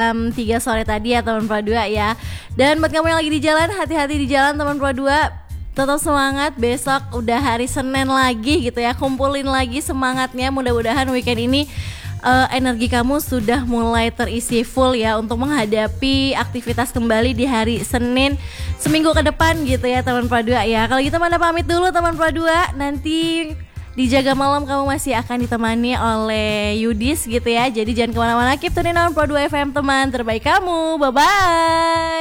jam 3 sore tadi ya teman Pro 2 ya. Dan buat kamu yang lagi di jalan, hati-hati di jalan teman Pro 2. Tetap semangat, besok udah hari Senin lagi gitu ya. Kumpulin lagi semangatnya, mudah-mudahan weekend ini energi kamu sudah mulai terisi full ya untuk menghadapi aktivitas kembali di hari Senin seminggu ke depan gitu ya teman Pro 2 ya. Kalau gitu Manda pamit dulu teman Pro 2. Nanti di Jaga Malam kamu masih akan ditemani oleh Yudis gitu ya. Jadi jangan kemana-mana, keep tuning on Pro 2 FM teman terbaik kamu. Bye-bye.